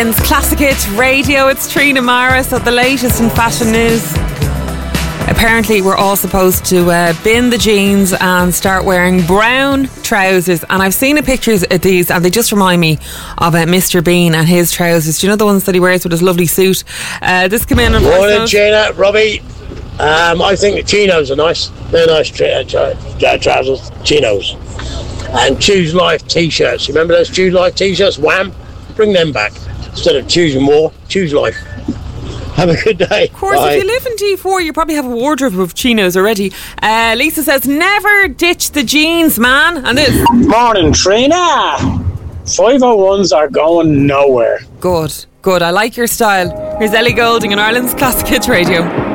Classic Hits Radio, it's Trina Mara. So the latest in fashion news. Apparently we're all supposed to bin the jeans and start wearing brown trousers, and I've seen the pictures of these and they just remind me of Mr. Bean and his trousers. Do you know the ones that he wears with his lovely suit? This came in on Morning, Gina, Robbie. I think the chinos are nice. They're nice trousers, chinos. And Choose Life t-shirts. You remember those Choose Life t-shirts? Wham! Bring them back. Instead of choosing war, choose life. Have a good day. Of course, Bye. If you live in D4, you probably have a wardrobe of chinos already. Lisa says, never ditch the jeans, man. And this. Morning, Trina. 501s are going nowhere. Good. I like your style. Here's Ellie Goulding in Ireland's Classic Hits Radio.